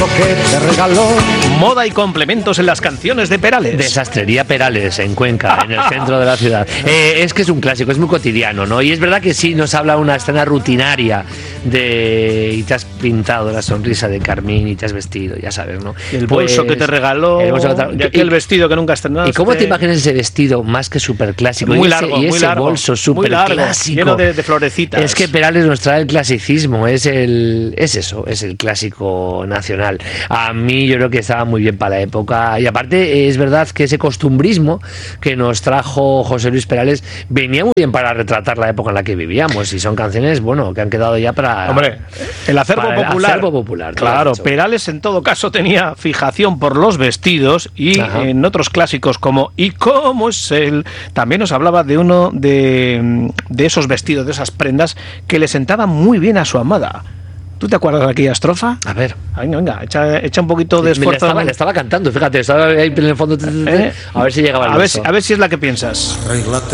que te regaló. Moda y complementos en las canciones de Perales. De Sastrería Perales, en Cuenca, en el centro de la ciudad. Es que es un clásico, es muy cotidiano, ¿no? Y es verdad que sí nos habla una escena rutinaria de... Y te has pintado la sonrisa de Carmín y te has vestido, ya sabes, ¿no? El bolso que te regaló, y aquel vestido que nunca estrenaste. ¿Y cómo te imaginas ese vestido más que súper clásico? Muy largo, y ese largo, bolso súper clásico. Lleno de florecitas. Es que Perales nos trae el clasicismo, es el clásico nacional. A mí yo creo que estaba muy bien para la época. Y aparte es verdad que ese costumbrismo que nos trajo José Luis Perales venía muy bien para retratar la época en la que vivíamos. Y son canciones, bueno, que han quedado ya para... Hombre, el acervo popular. Claro, Perales en todo caso tenía fijación por los vestidos y en otros clásicos como ¿Y cómo es él? También nos hablaba de uno de esos vestidos, de esas prendas que le sentaban muy bien a su amada. ¿Tú te acuerdas de aquella estrofa? A ver. Ay, no, venga, echa un poquito de esfuerzo. Le estaba cantando, fíjate, estaba ahí en el fondo. A ver si llegaba el verso. A ver si es la que piensas.